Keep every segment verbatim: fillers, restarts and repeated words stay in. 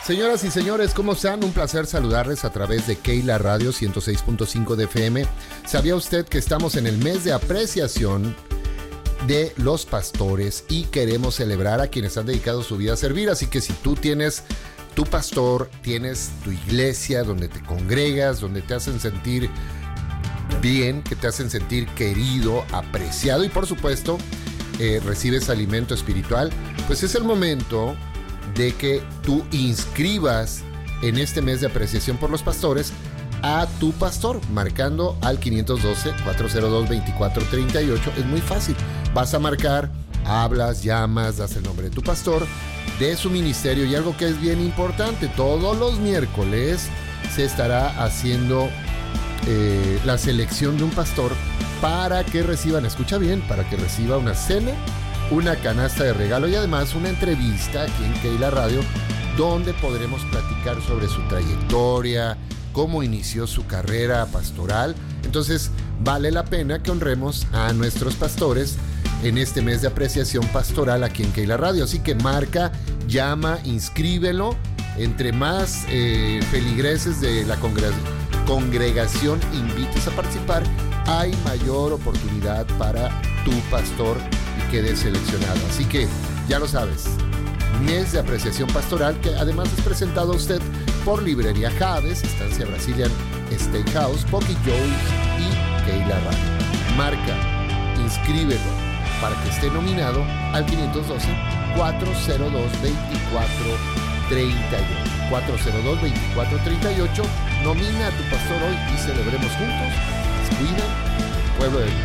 Señoras y señores, ¿cómo están? Un placer saludarles a través de Keila Radio ciento seis punto cinco de F M. ¿Sabía usted que estamos en el mes de apreciación de los pastores y queremos celebrar a quienes han dedicado su vida a servir? Así que si tú tienes tu pastor, tienes tu iglesia donde te congregas, donde te hacen sentir bien, que te hacen sentir querido, apreciado y por supuesto eh, recibes alimento espiritual, pues es el momento de que tú inscribas en este mes de apreciación por los pastores a tu pastor, marcando al quinientos doce, cuatrocientos dos, veinticuatro treinta y ocho. Es muy fácil, vas a marcar, hablas, llamas, das el nombre de tu pastor, de su ministerio, y algo que es bien importante, todos los miércoles se estará haciendo eh, la selección de un pastor para que reciban, escucha bien, para que reciba una cena, una canasta de regalo y además una entrevista aquí en Keila Radio, donde podremos platicar sobre su trayectoria, cómo inició su carrera pastoral. Entonces vale la pena que honremos a nuestros pastores en este mes de apreciación pastoral aquí en Keila Radio. Así que marca, llama, inscríbelo. Entre más eh, feligreses de la congre- congregación invites a participar, hay mayor oportunidad para tu pastor y quede seleccionado. Así que ya lo sabes, mes de apreciación pastoral, que además es presentado a usted por Librería Javes, Estancia Brazilian Steakhouse, Pocky Joe's y Keila Radio. Marca, inscríbelo para que esté nominado al quinientos doce, cuatrocientos dos, veinticuatro treinta y ocho. cuatrocientos dos, veinticuatro treinta y ocho. Nomina a tu pastor hoy y celebremos juntos. Cuida, pueblo de Dios.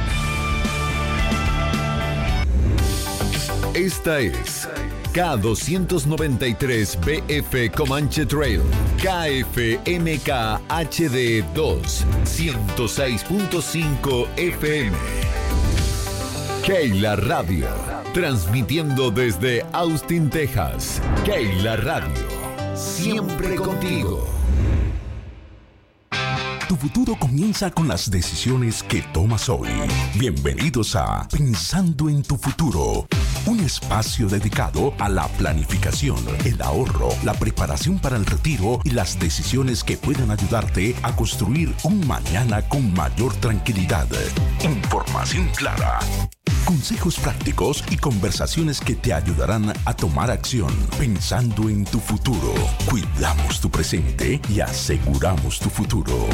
Esta es K doscientos noventa y tres B F Comanche Trail, K F M K H D dos, ciento seis punto cinco F M. Keila Radio, transmitiendo desde Austin, Texas. Keila Radio, siempre contigo. Tu futuro comienza con las decisiones que tomas hoy. Bienvenidos a Pensando en tu Futuro, un espacio dedicado a la planificación, el ahorro, la preparación para el retiro y las decisiones que pueden ayudarte a construir un mañana con mayor tranquilidad. Información clara, consejos prácticos y conversaciones que te ayudarán a tomar acción. Pensando en tu futuro, cuidamos tu presente y aseguramos tu futuro.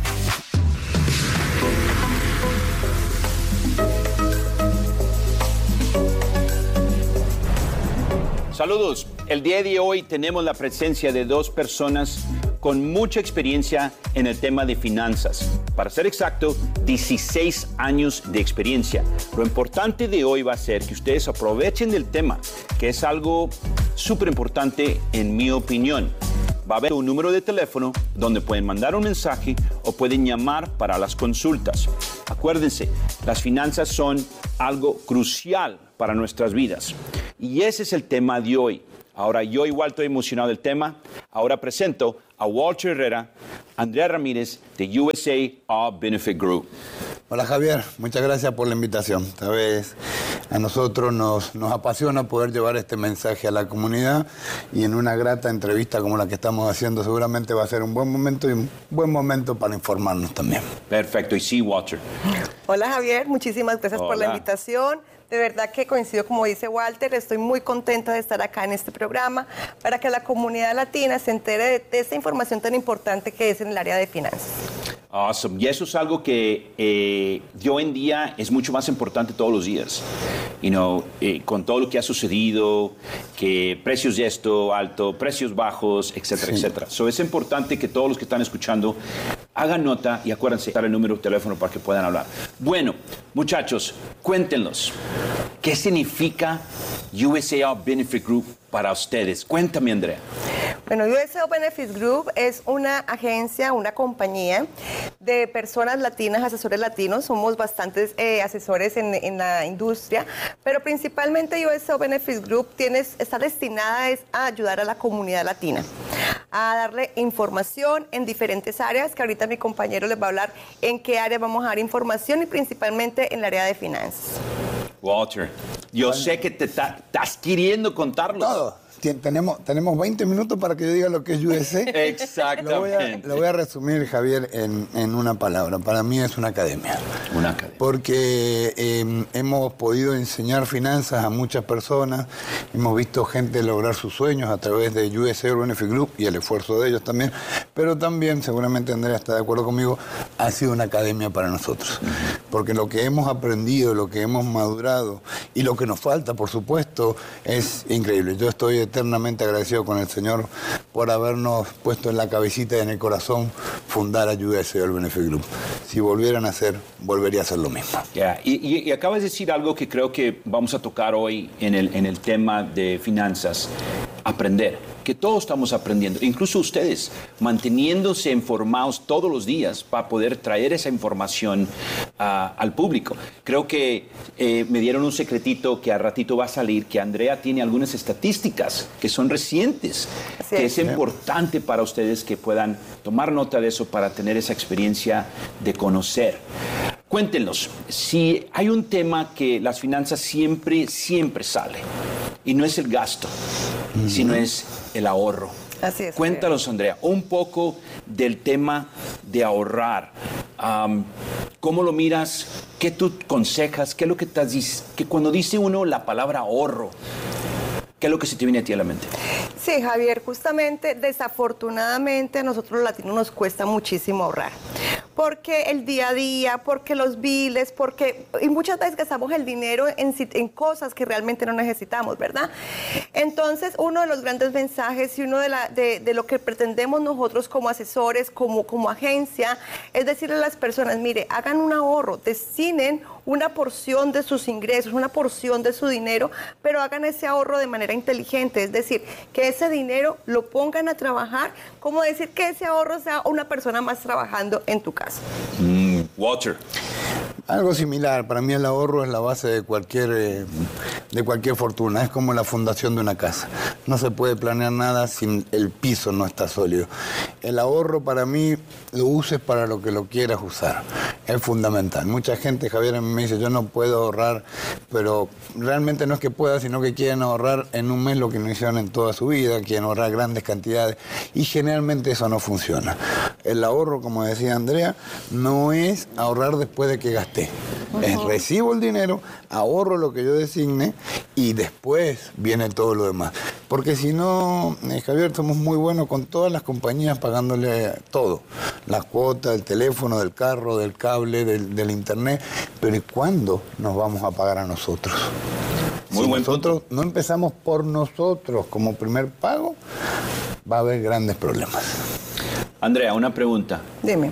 Saludos. El día de hoy tenemos la presencia de dos personas con mucha experiencia en el tema de finanzas. Para ser exacto, dieciséis años de experiencia. Lo importante de hoy va a ser que ustedes aprovechen del tema, que es algo súper importante en mi opinión. Va a haber un número de teléfono donde pueden mandar un mensaje o pueden llamar para las consultas. Acuérdense, las finanzas son algo crucial para nuestras vidas. Y ese es el tema de hoy. Ahora, yo igual estoy emocionado del tema. Ahora presento a Walter Herrera, Andrea Ramírez de U S A Benefit Group. Hola Javier, muchas gracias por la invitación. Esta vez a nosotros nos, nos apasiona poder llevar este mensaje a la comunidad y en una grata entrevista como la que estamos haciendo seguramente va a ser un buen momento y un buen momento para informarnos también. Perfecto, y sí, Walter. Hola Javier, muchísimas gracias Hola. por la invitación. De verdad que coincido, como dice Walter, estoy muy contenta de estar acá en este programa para que la comunidad latina se entere de, de esta información tan importante que es en el área de finanzas. Awesome. Y eso es algo que eh, de hoy en día es mucho más importante todos los días. You know, eh, con todo lo que ha sucedido, que precios de esto alto, precios bajos, etcétera, sí. etcétera. So es importante que todos los que están escuchando hagan nota y acuérdense dar el número de teléfono para que puedan hablar. Bueno, muchachos, cuéntenos, ¿qué significa U S A Benefit Group para ustedes? Cuéntame, Andrea. Bueno, U S A Benefit Group es una agencia, una compañía de personas latinas, asesores latinos. Somos bastantes eh, asesores en, en la industria, pero principalmente U S A Benefit Group tienes, está destinada es a ayudar a la comunidad latina, a darle información en diferentes áreas, que ahorita mi compañero les va a hablar en qué área vamos a dar información y principalmente en el área de finanzas. Walter, yo bueno. sé que te estás queriendo contarlo. Todo. tenemos, tenemos veinte minutos para que yo diga lo que es U S A. Exactamente. Lo voy a, lo voy a resumir, Javier, en, en una palabra. Para mí es una academia. Una academia. Porque eh, hemos podido enseñar finanzas a muchas personas, hemos visto gente lograr sus sueños a través de U S A Benefit Group y el esfuerzo de ellos también, pero también, seguramente Andrea está de acuerdo conmigo, ha sido una academia para nosotros. Porque lo que hemos aprendido, lo que hemos madurado y lo que nos falta, por supuesto, es increíble. Yo estoy eternamente agradecido con el Señor por habernos puesto en la cabecita y en el corazón fundar a U S A Benefit Group. Si volvieran a hacer, volvería a hacer lo mismo. Yeah. Y, y, y acabas de decir algo que creo que vamos a tocar hoy en el, en el tema de finanzas. Aprender, que todos estamos aprendiendo, incluso ustedes, manteniéndose informados todos los días para poder traer esa información uh, al público. Creo que eh, me dieron un secretito que a ratito va a salir, que Andrea tiene algunas estadísticas que son recientes, sí, que es sí. importante para ustedes que puedan tomar nota de eso para tener esa experiencia de conocer. Cuéntenos, si hay un tema que las finanzas siempre, siempre sale, y no es el gasto, mm-hmm. sino es el ahorro. Así es. Cuéntanos, Andrea, un poco del tema de ahorrar. Um, ¿Cómo lo miras? ¿Qué tú aconsejas? ¿Qué es lo que te dices? Que cuando dice uno la palabra ahorro, ¿qué es lo que se te viene a ti a la mente? Sí, Javier, justamente, desafortunadamente a nosotros los latinos nos cuesta muchísimo ahorrar. Porque el día a día, porque los biles, porque y muchas veces gastamos el dinero en, en cosas que realmente no necesitamos, ¿verdad? Entonces, uno de los grandes mensajes y uno de, la, de, de lo que pretendemos nosotros como asesores, como, como agencia, es decirle a las personas, mire, hagan un ahorro, destinen una porción de sus ingresos, una porción de su dinero, pero hagan ese ahorro de manera inteligente, es decir, que ese dinero lo pongan a trabajar, como decir que ese ahorro sea una persona más trabajando en tu casa. Mm, Walter. Algo similar, para mí el ahorro es la base de cualquier, eh, de cualquier fortuna, es como la fundación de una casa. No se puede planear nada si el piso no está sólido. El ahorro para mí lo uses para lo que lo quieras usar, es fundamental. Mucha gente, Javier, me dice, yo no puedo ahorrar, pero realmente no es que pueda, sino que quieren ahorrar en un mes lo que no hicieron en toda su vida, quieren ahorrar grandes cantidades y generalmente eso no funciona. El ahorro, como decía Andrea, no es ahorrar después de que gasté. Uh-huh. Es recibo el dinero, ahorro lo que yo designe y después viene todo lo demás. Porque si no, eh, Javier, somos muy buenos con todas las compañías pagándole todo. Las cuotas, el teléfono, del carro, del cable, del, del internet. Pero ¿y cuándo nos vamos a pagar a nosotros? Muy si buen nosotros punto. No empezamos por nosotros como primer pago, va a haber grandes problemas. Andrea, una pregunta. Dime.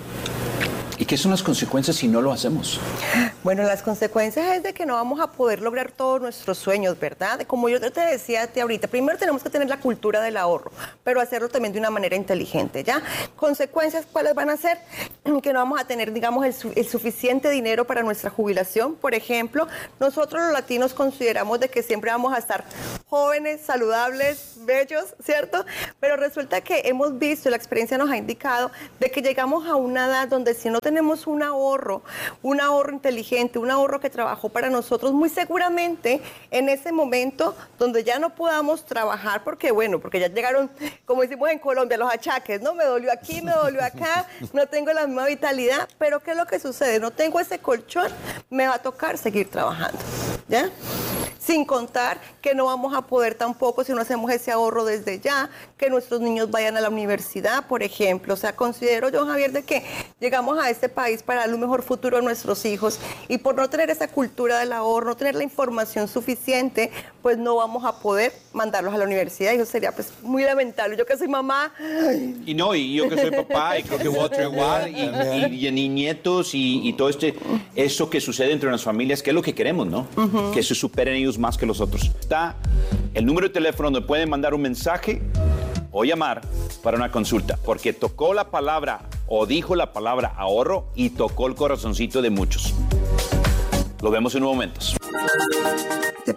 ¿Y qué son las consecuencias si no lo hacemos? Bueno, las consecuencias es de que no vamos a poder lograr todos nuestros sueños, ¿verdad? Como yo te decía a ti ahorita, primero tenemos que tener la cultura del ahorro, pero hacerlo también de una manera inteligente, ¿ya? Consecuencias, ¿cuáles van a ser? Que no vamos a tener, digamos, el, su- el suficiente dinero para nuestra jubilación. Por ejemplo, nosotros los latinos consideramos de que siempre vamos a estar jóvenes, saludables, bellos, ¿cierto? Pero resulta que hemos visto, la experiencia nos ha indicado, de que llegamos a una edad donde si no tenemos un ahorro, un ahorro inteligente, un ahorro que trabajó para nosotros, muy seguramente en ese momento donde ya no podamos trabajar, porque bueno, porque ya llegaron, como decimos en Colombia, los achaques, ¿no? Me dolió aquí, me dolió acá, no tengo la misma vitalidad, pero ¿qué es lo que sucede? No tengo ese colchón, me va a tocar seguir trabajando, ¿ya? Sin contar que no vamos a poder tampoco, si no hacemos ese ahorro desde ya, que nuestros niños vayan a la universidad, por ejemplo. O sea, considero yo, Javier, de que llegamos a este país para darle un mejor futuro a nuestros hijos y por no tener esa cultura del ahorro, no tener la información suficiente, pues no vamos a poder mandarlos a la universidad y eso sería pues muy lamentable. Yo que soy mamá... Y no, y yo que soy papá, y creo que Walter igual, y, y, y, y nietos, y, y todo este, eso que sucede entre las familias, que es lo que queremos, ¿no? Uh-huh. Que se superen ellos más que los otros. Está el número de teléfono donde pueden mandar un mensaje o llamar para una consulta, porque tocó la palabra o dijo la palabra ahorro y tocó el corazoncito de muchos. Lo vemos en unos momentos. ¿Te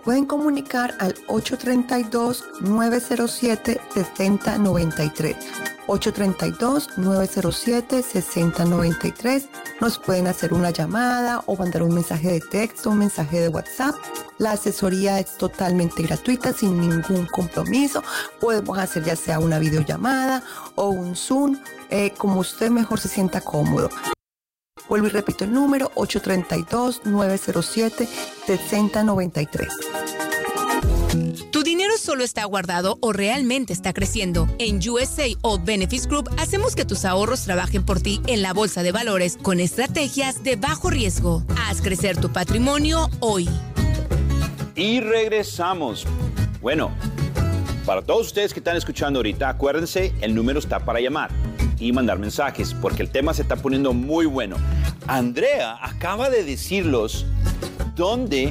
pueden comunicar al ocho tres dos, nueve cero siete, seis cero nueve tres. ocho tres dos, nueve cero siete, seis cero nueve tres. Nos pueden hacer una llamada o mandar un mensaje de texto, un mensaje de WhatsApp. La asesoría es totalmente gratuita, sin ningún compromiso. Podemos hacer ya sea una videollamada o un Zoom, eh, como usted mejor se sienta cómodo. Vuelvo y repito el número, ocho tres dos, nueve cero siete, seis cero nueve tres. ¿Tu dinero solo está guardado o realmente está creciendo? En U S A o Benefits Group hacemos que tus ahorros trabajen por ti en la bolsa de valores con estrategias de bajo riesgo. Haz crecer tu patrimonio hoy. Y regresamos. Bueno, para todos ustedes que están escuchando ahorita, acuérdense, el número está para llamar y mandar mensajes, porque el tema se está poniendo muy bueno. Andrea acaba de decirlos dónde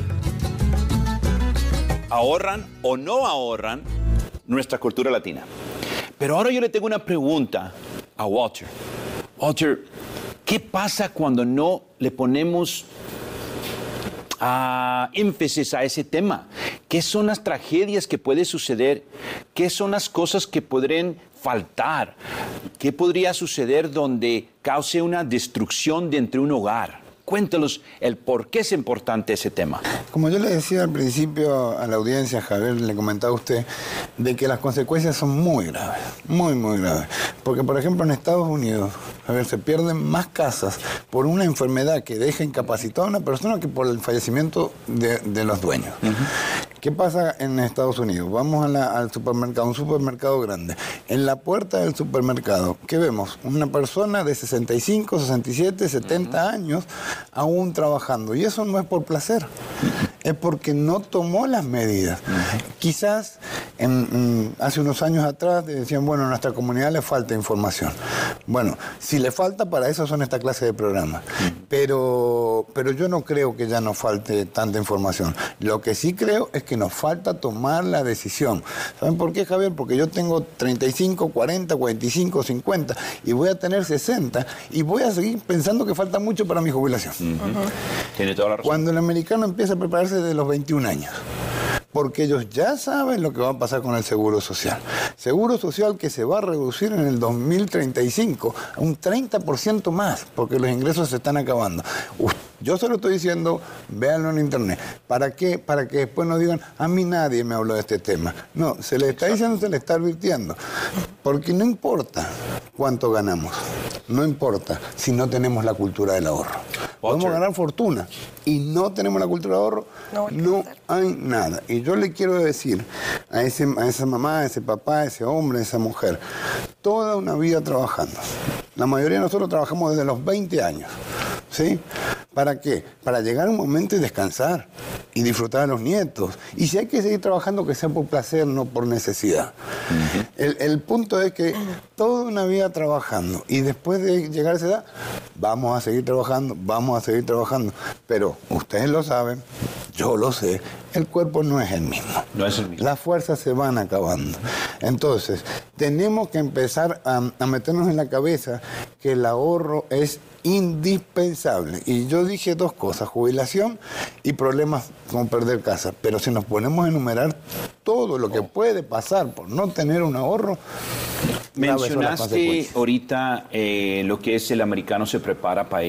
ahorran o no ahorran nuestra cultura latina. Pero ahora yo le tengo una pregunta a Walter. Walter, ¿qué pasa cuando no le ponemos uh, énfasis a ese tema? ¿Qué son las tragedias que pueden suceder? ¿Qué son las cosas que podrían faltar? ¿Qué podría suceder donde cause una destrucción dentro de un hogar? Cuéntanos el por qué es importante ese tema. Como yo le decía al principio a la audiencia, Javier, le comentaba a usted, de que las consecuencias son muy graves, muy, muy graves. Porque, por ejemplo, en Estados Unidos, Javier, se pierden más casas por una enfermedad que deja incapacitada a una persona que por el fallecimiento de, de los dueños. Uh-huh. ¿Qué pasa en Estados Unidos? Vamos a la, al supermercado, un supermercado grande. En la puerta del supermercado, ¿qué vemos? Una persona de sesenta y cinco, sesenta y siete, setenta uh-huh. años aún trabajando. Y eso no es por placer, es porque no tomó las medidas. Uh-huh. Quizás en, en, hace unos años atrás decían, bueno, a nuestra comunidad le falta información. Bueno, si le falta, para eso son esta clase de programas. Uh-huh. Pero, pero yo no creo que ya nos falte tanta información. Lo que sí creo es que nos falta tomar la decisión. ¿Saben por qué, Javier? Porque yo tengo treinta y cinco, cuarenta, cuarenta y cinco, cincuenta y voy a tener sesenta y voy a seguir pensando que falta mucho para mi jubilación. Uh-huh. Uh-huh. Tiene toda la razón. Cuando el americano empieza a prepararse desde los veintiún años, porque ellos ya saben lo que va a pasar con el seguro social. Seguro social que se va a reducir en el dos mil treinta y cinco a un treinta por ciento más, porque los ingresos se están acabando. Uf, yo se lo estoy diciendo, véanlo en internet. ¿Para qué? Para que después no digan, a mí nadie me habló de este tema. No, se le está diciendo, se le está advirtiendo. Porque no importa cuánto ganamos, no importa si no tenemos la cultura del ahorro. Podemos ganar fortuna y no tenemos la cultura de ahorro, no, no hay nada. Y yo le quiero decir a, ese, a esa mamá, a ese papá, a ese hombre, a esa mujer, toda una vida trabajando. La mayoría de nosotros trabajamos desde los veinte años, ¿sí? ¿Para qué? Para llegar un momento y descansar y disfrutar a los nietos. Y si hay que seguir trabajando, que sea por placer, no por necesidad. Uh-huh. El, el punto es que toda una vida trabajando y después de llegar a esa edad, vamos a seguir trabajando, vamos a seguir trabajando. Pero ustedes lo saben, yo lo sé, el cuerpo no es el mismo. No es el mismo. Las fuerzas se van acabando. Entonces, tenemos que empezar a, a meternos en la cabeza que el ahorro es indispensable. Y yo dije dos cosas, jubilación y problemas como perder casa. Pero si nos ponemos a enumerar todo lo que puede pasar por no tener un ahorro... Mencionaste ahorita eh, lo que es el americano se prepara para